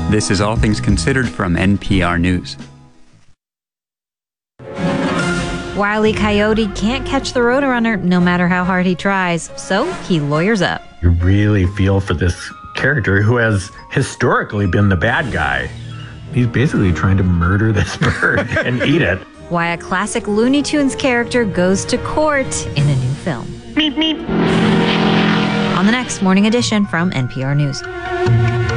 This is All Things Considered from NPR News. Wile E. Coyote can't catch the Roadrunner no matter how hard he tries, so he lawyers up. You really feel for this character who has historically been the bad guy. He's basically trying to murder this bird and eat it. Why a classic Looney Tunes character goes to court in a new film. Meep, meep. On the next Morning Edition from NPR News.